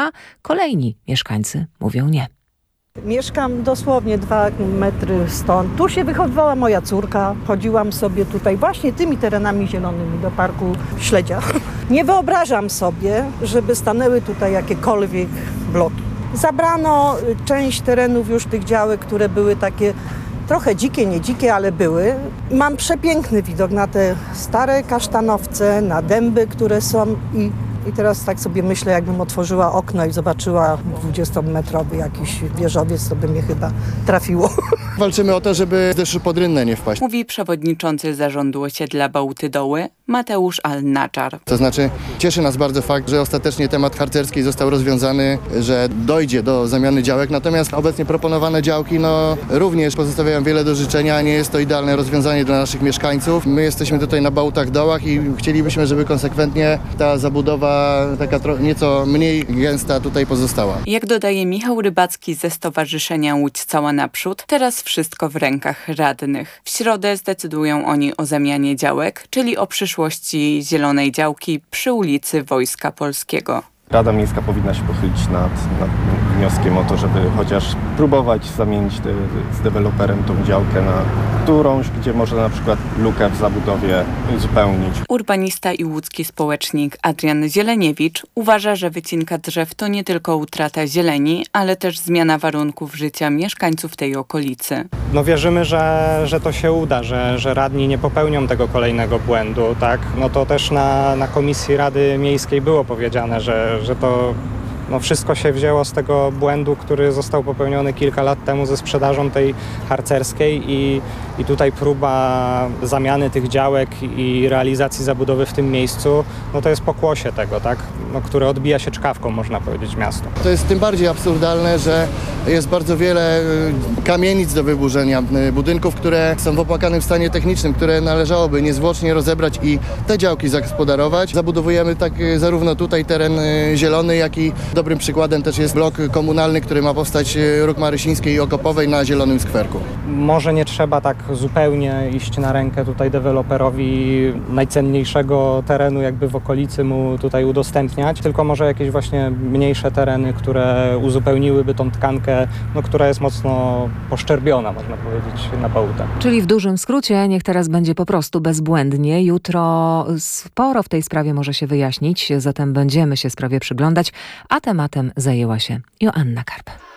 a kolejni mieszkańcy mówią nie. Mieszkam dosłownie 2 metry stąd. Tu się wychowywała moja córka. Chodziłam sobie tutaj właśnie tymi terenami zielonymi do parku Śledzia. Nie wyobrażam sobie, żeby stanęły tutaj jakiekolwiek bloki. Zabrano część terenów już tych działek, które były takie trochę dzikie, nie dzikie, ale były. Mam przepiękny widok na te stare kasztanowce, na dęby, które są i teraz tak sobie myślę, jakbym otworzyła okno i zobaczyła 20-metrowy jakiś wieżowiec, to by mnie chyba trafiło. Walczymy o to, żeby w deszcz pod rynnę nie wpaść. Mówi przewodniczący zarządu osiedla Bałuty Doły Mateusz Al-Naczar. To znaczy cieszy nas bardzo fakt, że ostatecznie temat harcerski został rozwiązany, że dojdzie do zamiany działek, natomiast obecnie proponowane działki również pozostawiają wiele do życzenia, nie jest to idealne rozwiązanie dla naszych mieszkańców. My jesteśmy tutaj na Bałutach Dołach i chcielibyśmy, żeby konsekwentnie ta zabudowa taka nieco mniej gęsta tutaj pozostała. Jak dodaje Michał Rybacki ze Stowarzyszenia Łódź Cała Naprzód, teraz wszystko w rękach radnych. W środę zdecydują oni o zamianie działek, czyli o przyszłości zielonej działki przy ulicy Wojska Polskiego. Rada Miejska powinna się pochylić nad wnioskiem o to, żeby chociaż próbować zamienić z deweloperem tą działkę na którąś, gdzie można na przykład lukę w zabudowie uzupełnić. Urbanista i łódzki społecznik Adrian Zieleniewicz uważa, że wycinka drzew to nie tylko utrata zieleni, ale też zmiana warunków życia mieszkańców tej okolicy. Wierzymy, że to się uda, że radni nie popełnią tego kolejnego błędu, tak? To też na komisji Rady Miejskiej było powiedziane, że to wszystko się wzięło z tego błędu, który został popełniony kilka lat temu ze sprzedażą tej harcerskiej i tutaj próba zamiany tych działek i realizacji zabudowy w tym miejscu, to jest pokłosie tego, tak? Które odbija się czkawką, można powiedzieć, miasto. To jest tym bardziej absurdalne, że jest bardzo wiele kamienic do wyburzenia, budynków, które są w opłakanym stanie technicznym, które należałoby niezwłocznie rozebrać i te działki zagospodarować. Zabudowujemy tak zarówno tutaj teren zielony, jak i dobrym przykładem też jest blok komunalny, który ma powstać Róg Marysińskiej i Okopowej na Zielonym Skwerku. Może nie trzeba tak zupełnie iść na rękę tutaj deweloperowi najcenniejszego terenu jakby w okolicy mu tutaj udostępniać, tylko może jakieś właśnie mniejsze tereny, które uzupełniłyby tą tkankę, która jest mocno poszczerbiona, można powiedzieć, na Bałutach. Czyli w dużym skrócie niech teraz będzie po prostu bezbłędnie. Jutro sporo w tej sprawie może się wyjaśnić, zatem będziemy się sprawie przyglądać, a tematem zajęła się Joanna Karp.